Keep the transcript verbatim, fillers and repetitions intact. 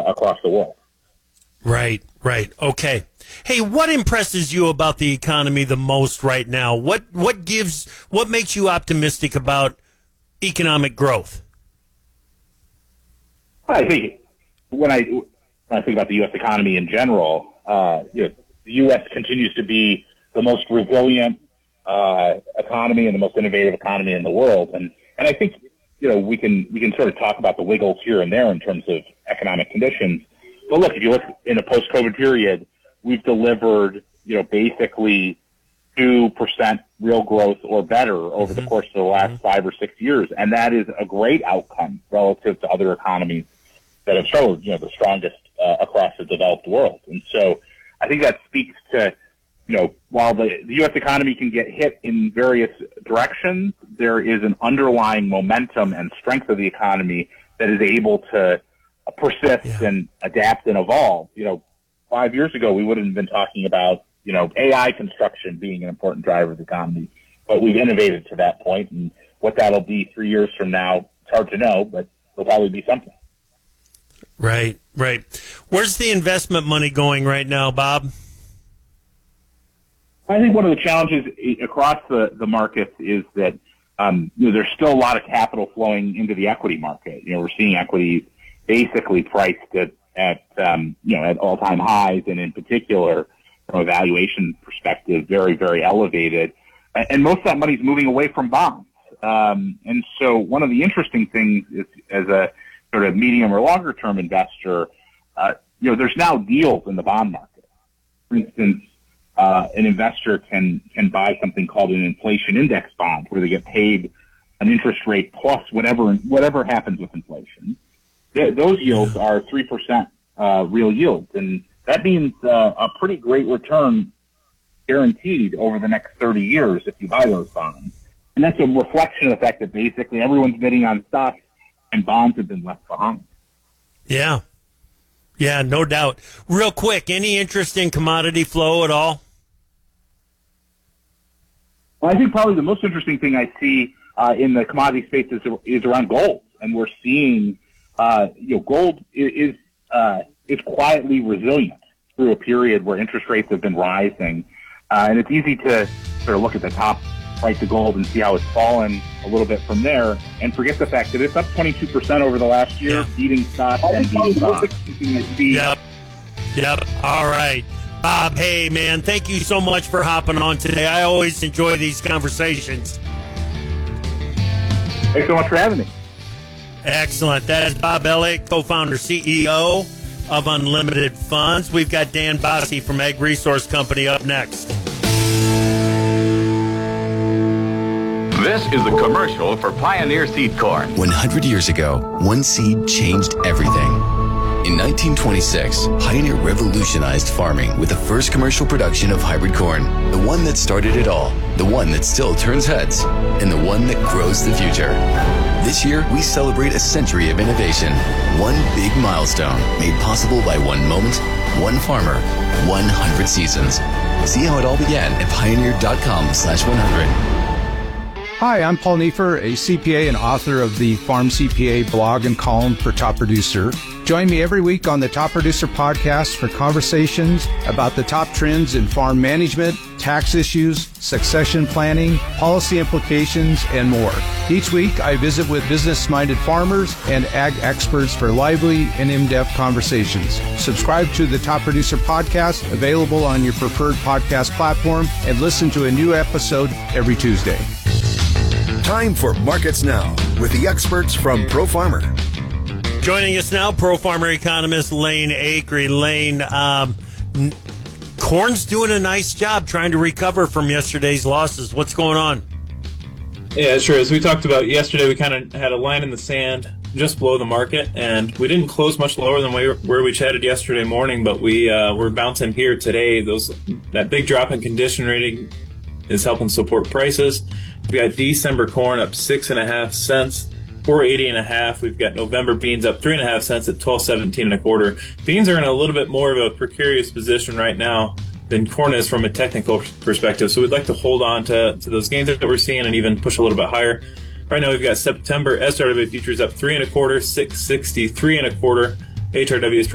across the world. Right, right. Okay. Hey, what impresses you about the economy the most right now? What what gives what makes you optimistic about economic growth? I think when I when I think about the U S economy in general, uh, you know, the U S continues to be the most resilient uh, economy and the most innovative economy in the world, and and I think you know we can we can sort of talk about the wiggles here and there in terms of economic conditions. But look, if you look in a post-COVID period, we've delivered, you know, basically two percent real growth or better over mm-hmm. the course of the last mm-hmm. five or six years. And that is a great outcome relative to other economies that have showed, you know, the strongest uh, across the developed world. And so I think that speaks to, you know, while the, the U S economy can get hit in various directions, there is an underlying momentum and strength of the economy that is able to persist yeah. and adapt and evolve. You know, five years ago, we wouldn't have been talking about, you know, A I construction being an important driver of the economy, but we've innovated to that point, and what that'll be three years from now, it's hard to know, but it'll probably be something. Right, right. Where's the investment money going right now, Bob? I think one of the challenges across the, the markets is that, um, you know, there's still a lot of capital flowing into the equity market. You know, we're seeing equities basically priced at, at um, you know, at all-time highs, and in particular, from a valuation perspective, very, very elevated. And most of that money is moving away from bonds. Um, and so one of the interesting things is, as a sort of medium or longer-term investor, uh, you know, there's now deals in the bond market. For instance, uh, an investor can can buy something called an inflation index bond, where they get paid an interest rate plus whatever whatever happens with inflation. Those yields are three percent uh, real yields, and that means uh, a pretty great return guaranteed over the next thirty years if you buy those bonds. And that's a reflection of the fact that basically everyone's bidding on stocks and bonds have been left behind. Yeah. Yeah, no doubt. Real quick, any interest in commodity flow at all? Well, I think probably the most interesting thing I see uh, in the commodity space is, is around gold, and we're seeing Uh, you know, gold is uh, is quietly resilient through a period where interest rates have been rising, uh, and it's easy to sort of look at the top price of gold and see how it's fallen a little bit from there, and forget the fact that it's up twenty-two percent over the last year, yeah. beating stocks and beating bonds. Yep, yep. All right, Bob. Hey, man, thank you so much for hopping on today. I always enjoy these conversations. Thanks so much for having me. Excellent. That is Bob Elliott, co-founder, C E O of Unlimited Funds. We've got Dan Bossie from Ag Resource Company up next. This is the commercial for Pioneer Seed Corn. one hundred years ago, one seed changed everything. In nineteen twenty-six, Pioneer revolutionized farming with the first commercial production of hybrid corn, the one that started it all, the one that still turns heads, and the one that grows the future. This year, we celebrate a century of innovation. One big milestone made possible by one moment, one farmer, one hundred seasons. See how it all began at pioneer.com slash 100. Hi, I'm Paul Neiffer, a C P A and author of the Farm C P A blog and column for Top Producer. Join me every week on the Top Producer podcast for conversations about the top trends in farm management, tax issues, succession planning, policy implications, and more. Each week, I visit with business-minded farmers and ag experts for lively and in-depth conversations. Subscribe to the Top Producer podcast, available on your preferred podcast platform, and listen to a new episode every Tuesday. Time for Markets Now with the experts from ProFarmer. Joining us now, ProFarmer economist Lane Acree. Lane, um, corn's doing a nice job trying to recover from yesterday's losses. What's going on? Yeah, sure. As we talked about yesterday, we kind of had a line in the sand just below the market, and we didn't close much lower than we were, where we chatted yesterday morning, but we uh, we're bouncing here today. Those that big drop in condition rating is helping support prices. We got December corn up six and a half cents, four eighty and a half. We've got November beans up three and a half cents at twelve seventeen and a quarter. Beans are in a little bit more of a precarious position right now than corn is from a technical perspective. So we'd like to hold on to, to those gains that we're seeing and even push a little bit higher. Right now we've got September S R W futures up three and a quarter, six sixty-three and a quarter. H R W is